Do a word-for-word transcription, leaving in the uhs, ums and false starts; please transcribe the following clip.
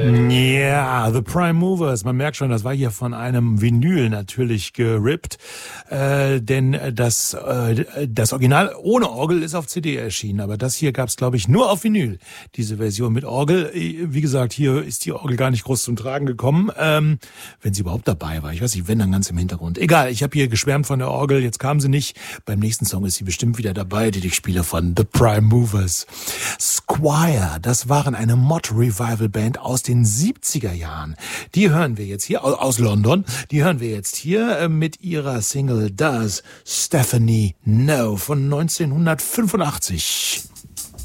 Ja, The Prime Movers, man merkt schon, das war hier von einem Vinyl natürlich gerippt, äh, denn das äh, das Original ohne Orgel ist auf C D erschienen, aber das hier gab's, glaube ich, nur auf Vinyl, diese Version mit Orgel. Wie gesagt, hier ist die Orgel gar nicht groß zum Tragen gekommen, ähm, wenn sie überhaupt dabei war. Ich weiß nicht, wenn, dann ganz im Hintergrund. Egal, ich habe hier geschwärmt von der Orgel, jetzt kam sie nicht. Beim nächsten Song ist sie bestimmt wieder dabei, die ich spiele von The Prime Movers. Squire, das waren eine Mod-Revival-Band aus den siebziger Jahren. Die hören wir jetzt hier, aus London, die hören wir jetzt hier mit ihrer Single Does Stephanie Know von neunzehnhundertfünfundachtzig.